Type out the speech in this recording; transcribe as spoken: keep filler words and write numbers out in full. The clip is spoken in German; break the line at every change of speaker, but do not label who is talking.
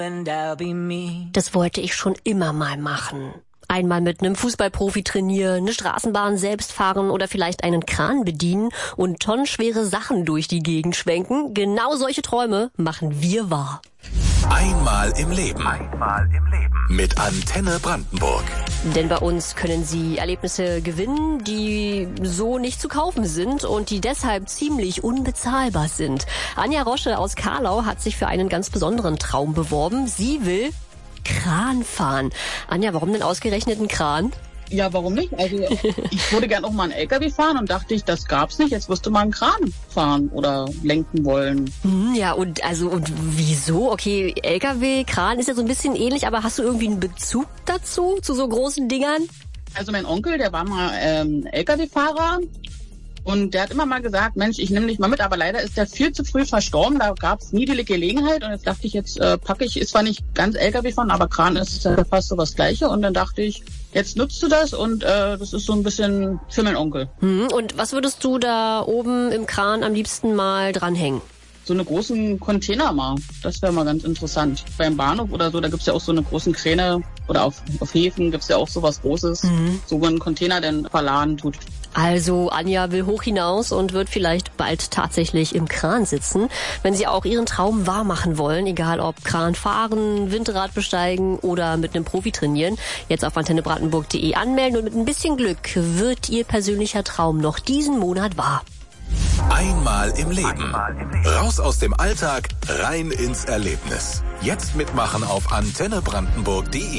Das wollte ich schon immer mal machen. Einmal mit einem Fußballprofi trainieren, eine Straßenbahn selbst fahren oder vielleicht einen Kran bedienen und tonnenschwere Sachen durch die Gegend schwenken. Genau solche Träume machen wir wahr.
Einmal im Leben. Einmal im Leben. Mit Antenne Brandenburg.
Denn bei uns können Sie Erlebnisse gewinnen, die so nicht zu kaufen sind und die deshalb ziemlich unbezahlbar sind. Anja Rosche aus Karlau hat sich für einen ganz besonderen Traum beworben. Sie will Kran fahren. Anja, warum denn ausgerechnet einen Kran?
Ja, warum nicht? Also ich würde gern auch mal einen L K W fahren und dachte ich, das gab's nicht. Jetzt wirst du mal einen Kran fahren oder lenken wollen.
Hm, ja, und also und wieso? Okay, L K W, Kran ist ja so ein bisschen ähnlich, aber hast du irgendwie einen Bezug dazu, zu so großen Dingern?
Also mein Onkel, der war mal ähm, L K W-Fahrer. Und der hat immer mal gesagt, Mensch, ich nehme dich mal mit, aber leider ist der viel zu früh verstorben, da gab es nie die Gelegenheit und jetzt dachte ich, jetzt äh, packe ich, ist zwar nicht ganz L K W fahren, aber Kran ist ja fast so was Gleiche und dann dachte ich, jetzt nutzt du das und äh, das ist so ein bisschen für meinen Onkel.
Hm, und was würdest du da oben im Kran am liebsten mal dranhängen?
So eine großen Container mal, das wäre mal ganz interessant. Beim Bahnhof oder so, da gibt's ja auch so eine großen Kräne oder auf, auf Häfen gibt's ja auch so was Großes, mhm. so einen Container, der verladen tut.
Also Anja will hoch hinaus und wird vielleicht bald tatsächlich im Kran sitzen. Wenn Sie auch Ihren Traum wahr machen wollen, egal ob Kran fahren, Windrad besteigen oder mit einem Profi trainieren, jetzt auf antenne brandenburg punkt de anmelden und mit ein bisschen Glück wird Ihr persönlicher Traum noch diesen Monat wahr.
Einmal im Leben. Einmal im Leben. Raus aus dem Alltag, rein ins Erlebnis. Jetzt mitmachen auf antenne brandenburg punkt de.